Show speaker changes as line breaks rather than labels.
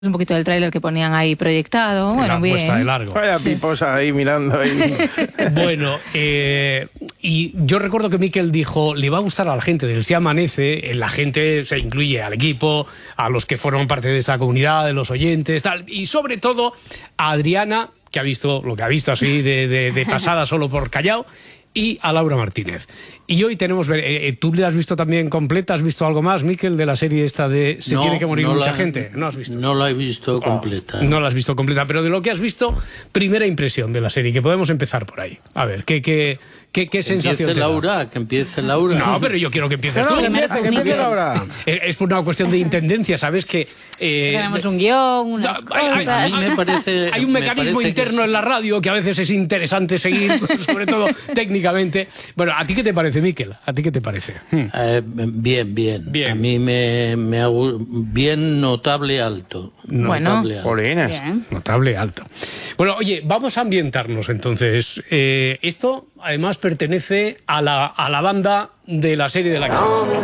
un poquito del tráiler que ponían ahí proyectado. Bueno,
la
bien.
puesta de largo.
Vaya piposa ahí mirando ahí.
Bueno, y yo recuerdo que Mikel dijo, le va a gustar a la gente del Si Amanece, la gente se incluye al equipo, a los que forman parte de esta comunidad, de los oyentes, tal, y sobre todo a Adriana, que ha visto lo que ha visto así de pasada solo por Callao, y a Laura Martínez. Y hoy tenemos... ¿tú la has visto también completa? ¿Has visto algo más, Mikel, de la serie esta de Se tiene que morir mucha gente? ¿No has visto?
No la he visto completa.
No la has visto completa, pero de lo que has visto, primera impresión de la serie, que podemos empezar por ahí. A ver, ¿qué sensación te da?
Que empiece Laura.
No, pero yo quiero que empieces tú.
Que empiece Laura.
Es por una cuestión de intendencia, ¿sabes? Que
tenemos un guión, unas cosas.
A mí me parece...
hay un mecanismo interno en la radio que a veces es interesante seguir, sobre todo técnicamente. Bueno, ¿a ti qué te parece, Mikel? ¿A ti qué te parece?
Bien. A mí me ha bien notable alto.
Bueno,
Polines.
Notable alto. Bueno, oye, vamos a ambientarnos entonces. Esto además pertenece a la banda de la serie de la que estamos hablando.